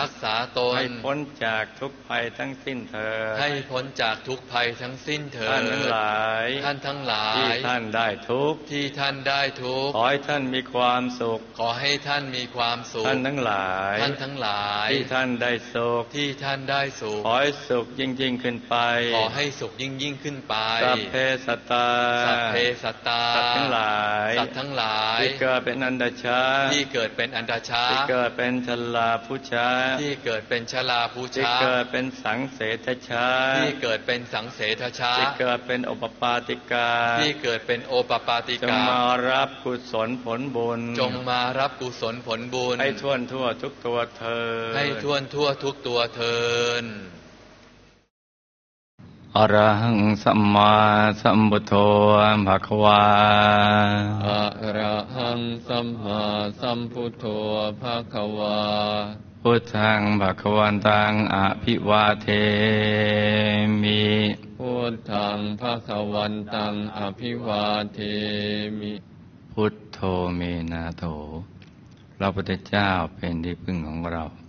รักษาตนให้พ้นจากทุกภัยทั้งสิ้นเถิดให้พ้นจากทุกภัยทั้งสิ้นเถิดท่านทั้งหลายที่ท่านได้ทุกข์ขอให้ท่านมีความสุขขอให้ท่านมีความสุขท่านทั้งหลายที่ท่านได้สุขขอให้สุขยิ่งขึ้นไปขอให้สุขยิ่งขึ้นไปสัพเพสัตตาสัตว์ทั้งหลายที่เกิดเป็นอันดชาที่เกิดเป็นชลาภุชาที่เกิดเป็นสังเสทชาที่เกิดเป็นโอปปาติกาจงมารับกุศลผลบุญให้ท่วนทั่วทุกตัวเถิดอรหังสัมมาสัมพุทโธภควาอะระหังสัมมาสัมพุทโธภควาพุทธังภควันตังอภิวาเทมิพุทธังภควันตังอภิวาเทมิพุทโธเมนะโถพระพุทธเจ้าเป็นที่พึ่งของเรา